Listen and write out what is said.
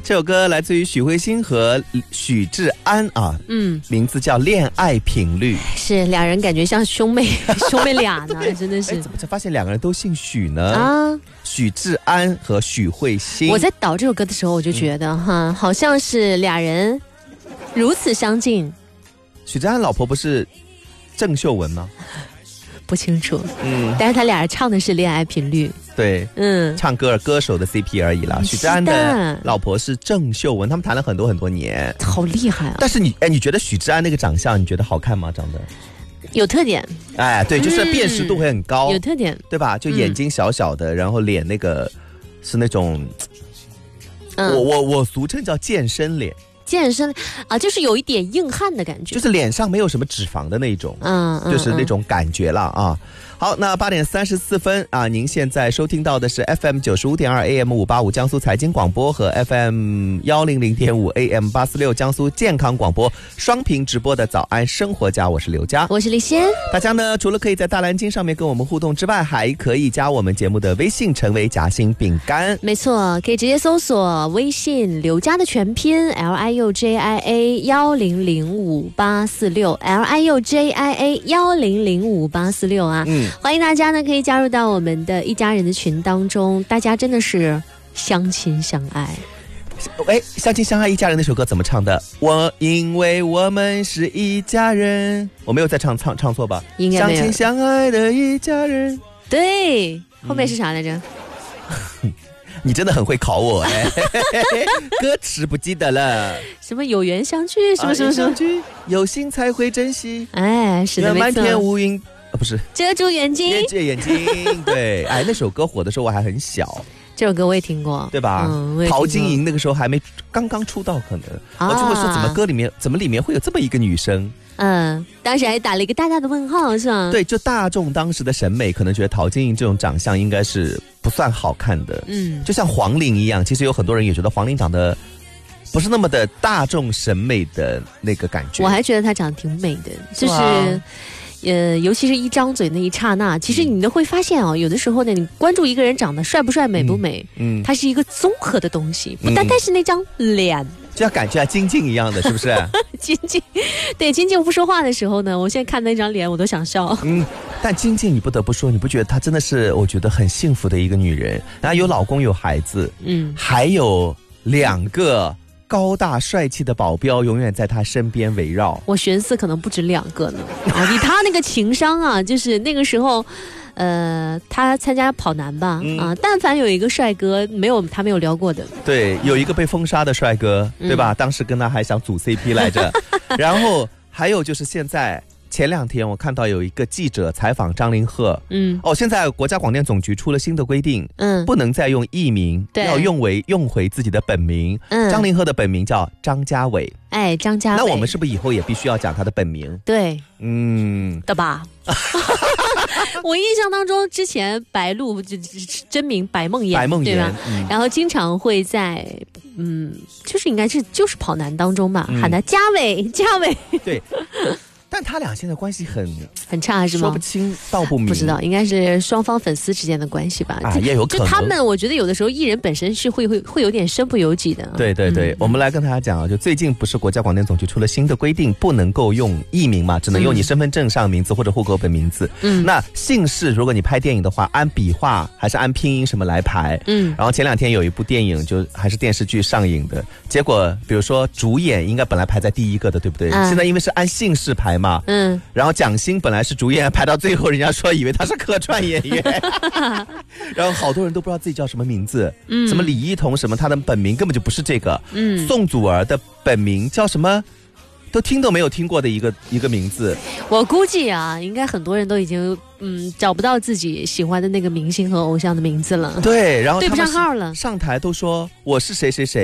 这首歌来自于许慧欣和许志安啊，名字叫《恋爱频率》。 是两人感觉像兄妹俩呢，真的是。 怎么才发现两个人都姓许呢？许志安和许慧欣。 我在导这首歌的时候，我就觉得好像是俩人如此相近。 许志安老婆不是郑秀文吗？ 不清楚，但是他俩唱的是恋爱频率， 对，唱歌手的 CP 而已啦。许志安的老婆是郑秀文，他们谈了很多年， 好厉害啊！ 但是你觉得许志安那个长相，你觉得好看吗？长得有特点， 哎，对，就是辨识度会很高， 有特点， 对吧？就眼睛小小的，然后脸那个是那种，我俗称叫健身脸。 健身啊，就是有一点硬汉的感觉， 就是脸上没有什么脂肪的那种，就是那种感觉了啊。好，那8点34分啊，您现在收听到的是 FM 95.2 AM 585江苏财经广播和 FM 100.5 AM 846江苏健康广播双屏直播的早安生活家，我是刘佳， 我是李仙。 大家呢，除了可以在大蓝鲸上面跟我们互动之外，还可以加我们节目的微信，成为夹心饼干。没错，可以直接搜索微信刘佳的全拼 LIUJIA 1005-846 LIUJIA 1005-846啊。欢迎大家呢，可以加入到我们的一家人的群当中，大家真的是相亲相爱。 相亲相爱一家人那首歌怎么唱的？因为我们是一家人，我没有再唱错吧？ 应该没有。 相亲相爱的一家人， 对，后面是啥来着？ 你真的很会考我歌词不记得了。 什么有缘相聚，什么相聚， 有心才会珍惜。 哎，是的，没错。 漫天乌云。不是遮住眼睛， 眼睛对，那首歌火的时候我还很小， 这首歌我也听过， 对吧？陶晶莹那个时候还没刚出道，可能我就会说怎么里面会有这么一个女生？ 当时还打了一个大大的问号，是吧？ 对，就大众当时的审美可能觉得陶晶莹这种长相应该是不算好看的，就像黄龄一样，其实有很多人也觉得黄龄长得不是那么的大众审美的那个感觉。 我还觉得她长得挺美的，就是。尤其是一张嘴那一刹那，其实你都会发现有的时候呢，你关注一个人长得帅不帅、美不美，它是一个综合的东西，不单单是那张脸， 就要感觉像金靖一样的，是不是？ 金靖，对，金靖不说话的时候呢，我现在看那张脸我都想笑。 但金靖你不得不说，你不觉得她真的是我觉得很幸福的一个女人？然后有老公有孩子，还有2个。高大帅气的保镖永远在他身边围绕。 我寻思可能不止2个呢。以他那个情商啊，就是那个时候，他参加跑男吧，但凡有一个帅哥他没有聊过的。 对，有一个被封杀的帅哥，对吧？当时跟他还想组 CP 来着。然后还有就是现在。前2天我看到有一个记者采访张凌赫，现在国家广电总局出了新的规定，不能再用艺名，要用回自己的本名。张凌赫的本名叫张家伟， 张家伟。 那我们是不是以后也必须要讲他的本名？ 对，的吧？我印象当中，之前白鹿真名白梦妍，对吧？然后经常会在就是应该就是跑男当中吧，喊他家伟。 对。但他俩现在关系很差是吗？ 说不清道不明， 不知道，应该是双方粉丝之间的关系吧？ 也有可能。 就他们，我觉得有的时候艺人本身是会有点身不由己的。 对，我们来跟大家讲就最近不是国家广电总局出了新的规定，不能够用艺名嘛，只能用你身份证上名字或者户口本名字。那姓氏，如果你拍电影的话，按笔画还是按拼音什么来排？然后前2天有一部电影就还是电视剧上映的，结果比如说主演应该本来排在第1个的，对不对？现在因为是按姓氏排嘛，然后蒋欣本来是主演，排到最后人家说以为他是客串演员，然后好多人都不知道自己叫什么名字，什么李一桐什么，他的本名根本就不是这个，宋祖儿的本名叫什么？都没有听过的一个名字。 我估计啊，应该很多人都已经找不到自己喜欢的那个明星和偶像的名字了。 对，然后对不上号了， 上台都说我是谁谁谁。